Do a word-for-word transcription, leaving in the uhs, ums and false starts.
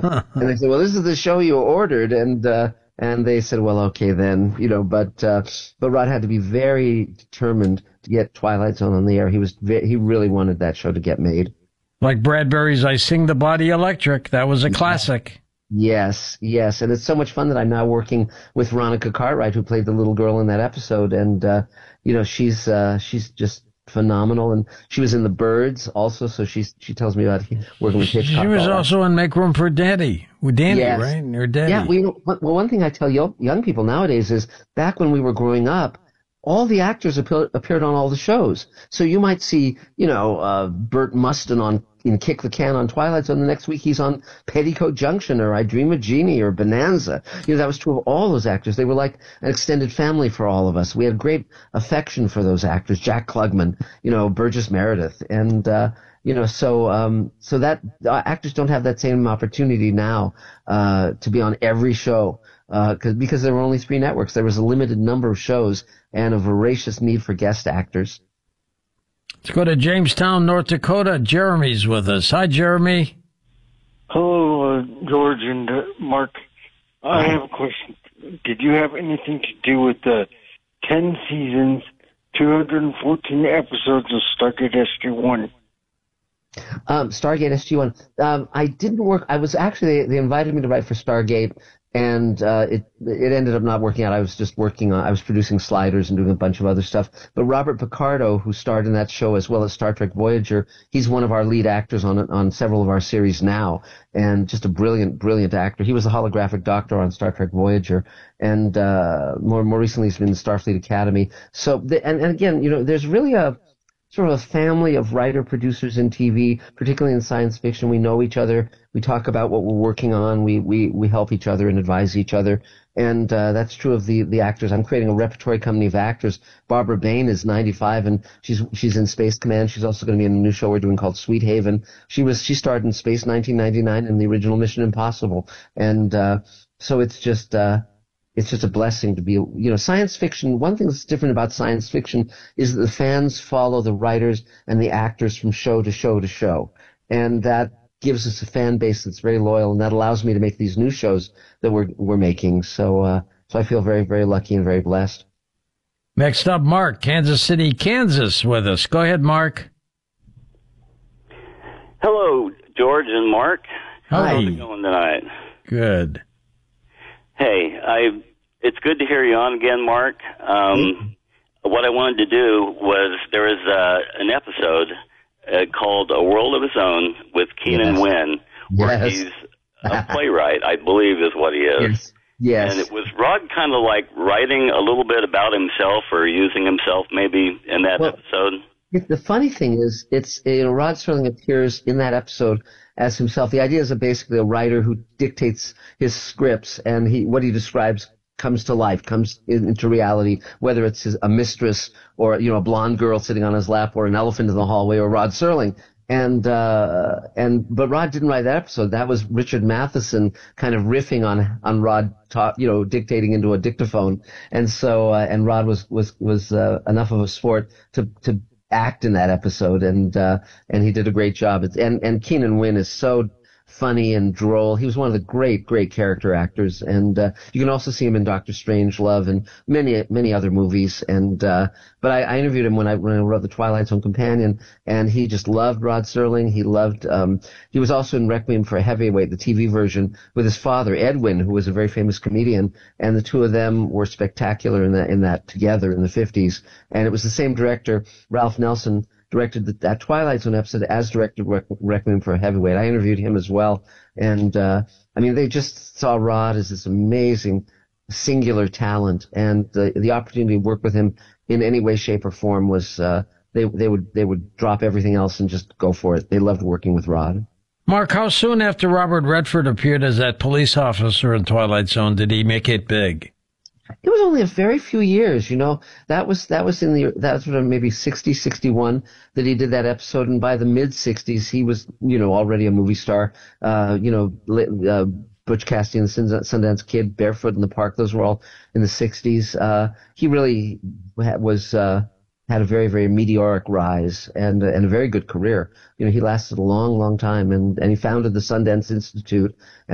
And they said, well, this is the show you ordered. And, uh, and they said, well, okay then, you know, but, uh, but Rod had to be very determined to get Twilight Zone on the air. He was, ve- he really wanted that show to get made. Like Bradbury's I Sing the Body Electric. That was a classic. Yes, yes. And it's so much fun that I'm now working with Veronica Cartwright, who played the little girl in that episode. And, uh, you know, she's, uh, she's just phenomenal. And she was in The Birds also. So she's, she tells me about working with Hitchcock. She was also in Make Room for Daddy with Danny, yes. right? Or Daddy. Yeah. We, well, one thing I tell young people nowadays is back when we were growing up, all the actors appear, appeared on all the shows. So you might see, you know, uh, Burt Mustin on in Kick the Can on Twilight Zone. The next week he's on Petticoat Junction or I Dream of Jeannie or Bonanza. You know, that was true of all those actors. They were like an extended family for all of us. We had great affection for those actors. Jack Klugman, you know, Burgess Meredith. And, uh, you know, so, um, so that uh, actors don't have that same opportunity now, uh, to be on every show. Uh, cause, because there were only three networks. There was a limited number of shows and a voracious need for guest actors. Let's go to Jamestown, North Dakota. Jeremy's with us. Hi, Jeremy. Hello, uh, George and uh, Mark. I have a question. Did you have anything to do with the ten seasons, two hundred fourteen episodes of Stargate S G one? Um, Stargate S G one. Um, I didn't work. I was actually, they, they invited me to write for Stargate. And, uh, it, it ended up not working out. I was just working on, I was producing Sliders and doing a bunch of other stuff. But Robert Picardo, who starred in that show as well as Star Trek Voyager, he's one of our lead actors on, on several of our series now. And just a brilliant, brilliant actor. He was the holographic doctor on Star Trek Voyager. And, uh, more, more recently he's been in Starfleet Academy. So, the, and, and again, you know, there's really a, sort of a family of writer-producers in T V, particularly in science fiction. We know each other. We talk about what we're working on. We we we help each other and advise each other. And uh, that's true of the the actors. I'm creating a repertory company of actors. Barbara Bain is ninety-five, and she's she's in Space Command. She's also going to be in a new show we're doing called Sweet Haven. She was she starred in Space nineteen ninety-nine in the original Mission Impossible. And uh, so it's just... Uh, It's just a blessing to be, you know, science fiction. One thing that's different about science fiction is that the fans follow the writers and the actors from show to show to show. And that gives us a fan base that's very loyal, and that allows me to make these new shows that we're, we're making. So, uh, so I feel very, very lucky and very blessed. Next up, Mark, Kansas City, Kansas with us. Go ahead, Mark. Hello, George and Mark. Hi. How's it going tonight? Good. Hey, I. It's good to hear you on again, Mark. Um, mm-hmm. What I wanted to do was there is uh, an episode uh, called A World of His Own with Keenan yes. Wynn, where yes. he's a playwright, I believe is what he is. Yes. Yes. And it was Rod kind of like writing a little bit about himself or using himself maybe in that well, episode? The funny thing is, it's, you know, Rod Serling appears in that episode as himself. The idea is that basically a writer who dictates his scripts, and he what he describes comes to life, comes in, into reality, whether it's his, a mistress or, you know, a blonde girl sitting on his lap or an elephant in the hallway or Rod Serling. And, uh, and, but Rod didn't write that episode. That was Richard Matheson kind of riffing on, on Rod, talk, you know, dictating into a dictaphone. And so, uh, and Rod was, was, was, uh, enough of a sport to, to act in that episode. And, uh, and he did a great job. It's, and, and Keenan Wynn is so funny and droll. He was one of the great, great character actors. And, uh, you can also see him in Doctor Strangelove and many, many other movies. And, uh, but I, I interviewed him when I, when I wrote The Twilight Zone Companion, and he just loved Rod Serling. He loved, um, he was also in Requiem for a Heavyweight, the T V version, with his father, Edwin, who was a very famous comedian. And the two of them were spectacular in that, in that together in the fifties. And it was the same director, Ralph Nelson, directed the, that Twilight Zone episode as directed Re- Requiem for a Heavyweight. I interviewed him as well. And, uh, I mean, they just saw Rod as this amazing, singular talent. And the, the opportunity to work with him in any way, shape, or form was, uh, they, they would, they would drop everything else and just go for it. They loved working with Rod. Mark, how soon after Robert Redford appeared as that police officer in Twilight Zone did he make it big? It was only a very few years, you know. That was that was in the that was sort of maybe sixty, sixty-one that he did that episode, and by the mid sixties he was, you know, already a movie star. Uh, you know, uh, Butch Cassidy and the Sundance Kid, Barefoot in the Park, those were all in the sixties. Uh, he really was uh, had a very, very meteoric rise and uh, and a very good career. You know, he lasted a long, long time, and and he founded the Sundance Institute.